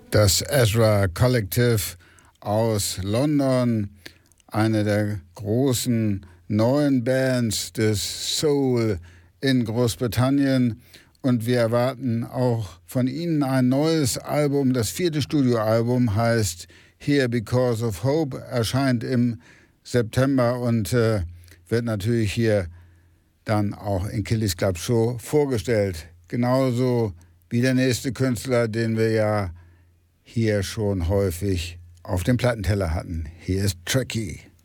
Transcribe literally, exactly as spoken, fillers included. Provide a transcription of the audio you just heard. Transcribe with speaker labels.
Speaker 1: Das Ezra Collective aus London, eine der großen neuen Bands des Soul in Großbritannien. Und wir erwarten auch von ihnen ein neues Album. Das vierte Studioalbum heißt Here Because of Hope, erscheint im September und äh, wird natürlich hier dann auch in Killis Club Show vorgestellt. Genauso wie der nächste Künstler, den wir ja hier schon häufig auf dem Plattenteller hatten. Hier ist Tricky.